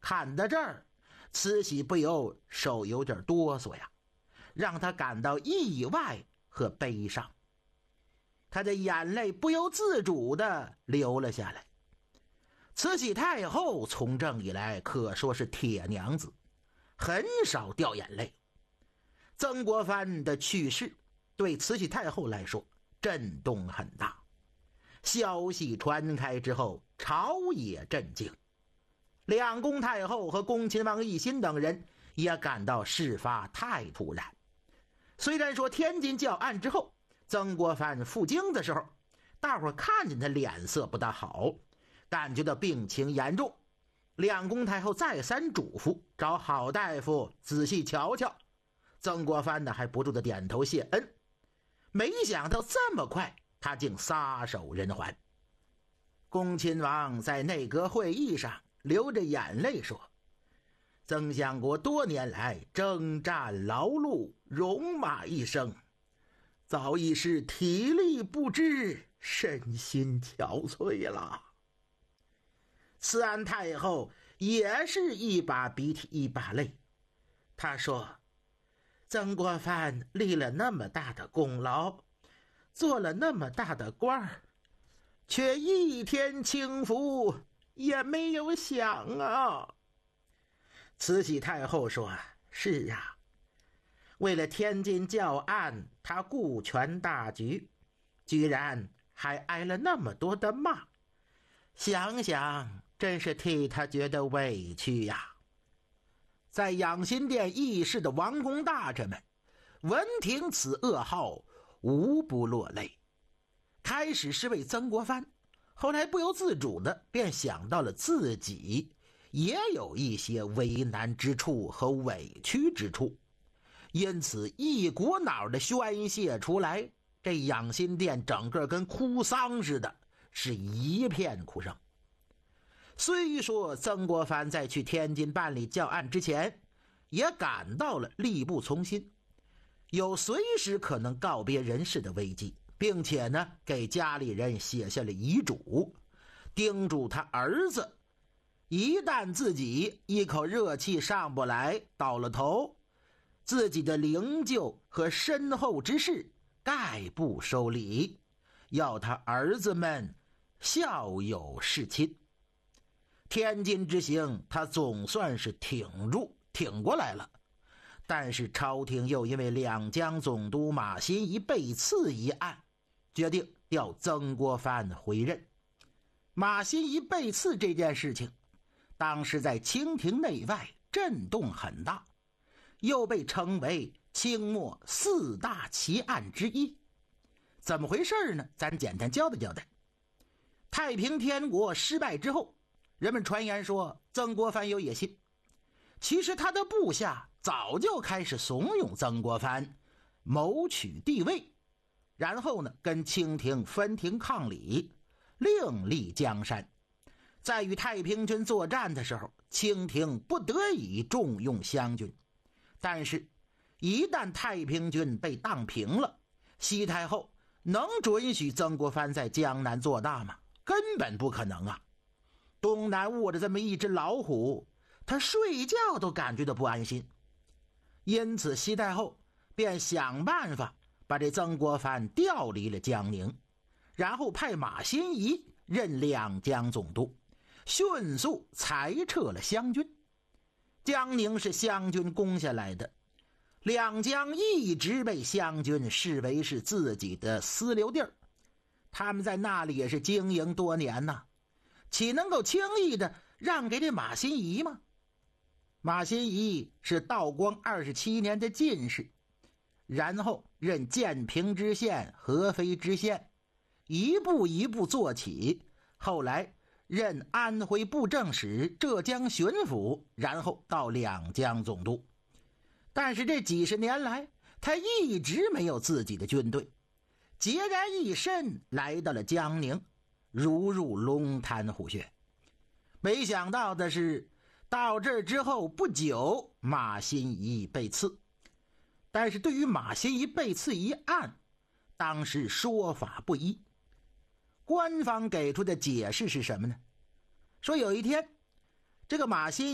看到这儿，慈禧不由手有点哆嗦呀，让他感到意外和悲伤。他的眼泪不由自主地流了下来。慈禧太后从政以来可说是铁娘子，很少掉眼泪。曾国藩的去世对慈禧太后来说震动很大，消息传开之后，朝野震惊。两宫太后和恭亲王奕欣等人也感到事发太突然。虽然说天津教案之后，曾国藩赴京的时候，大伙看见他脸色不大好，感觉到病情严重。两宫太后再三嘱咐找好大夫仔细瞧瞧，曾国藩呢还不住的点头谢恩。没想到这么快他竟撒手人寰。恭亲王在内阁会议上流着眼泪说，曾相国多年来征战劳碌，戎马一生，早已是体力不支，身心憔悴了。慈安太后也是一把鼻涕一把泪，她说，曾国藩立了那么大的功劳，做了那么大的官儿，却一天清福也没有享啊。慈禧太后说，是啊，为了天津教案，他顾全大局，居然还挨了那么多的骂，想想真是替他觉得委屈呀。在养心殿议事的王公大臣们闻听此噩耗，无不落泪。开始是为曾国藩，后来不由自主的便想到了自己也有一些为难之处和委屈之处，因此一股脑的宣泄出来。这养心殿整个跟哭丧似的，是一片哭声。虽说曾国藩在去天津办理教案之前也感到了力不从心，有随时可能告别人世的危机，并且呢给家里人写下了遗嘱，叮嘱他儿子一旦自己一口热气上不来，倒了头，自己的灵柩和身后之事概不收礼，要他儿子们孝友事亲。天津之行他总算是挺过来了，但是朝廷又因为两江总督马新贻被刺一案，决定调曾国藩回任。马新贻被刺这件事情当时在清廷内外震动很大，又被称为清末四大奇案之一。怎么回事呢？咱简单交代。太平天国失败之后，人们传言说曾国藩有野心，其实他的部下早就开始怂恿曾国藩谋取帝位，然后呢跟清廷分庭抗礼，另立江山。在与太平军作战的时候，清廷不得已重用湘军，但是一旦太平军被荡平了，西太后能准许曾国藩在江南做大吗？根本不可能啊。东南卧着这么一只老虎，他睡觉都感觉到不安心。因此西太后便想办法把这曾国藩调离了江宁，然后派马新贻任两江总督，迅速裁撤了湘军。江宁是湘军攻下来的，两江一直被湘军视为是自己的私留地儿，他们在那里也是经营多年呐，岂能够轻易的让给这马新贻吗？马新贻是道光27年的进士，然后任建平知县、合肥知县，一步一步做起，后来任安徽布政使、浙江巡抚，然后到两江总督。但是这几十年来，他一直没有自己的军队，孑然一身来到了江宁，如入龙潭虎穴。没想到的是，到这之后不久，马新贻被刺。但是对于马新贻被刺一案，当时说法不一。官方给出的解释是什么呢？说有一天，这个马新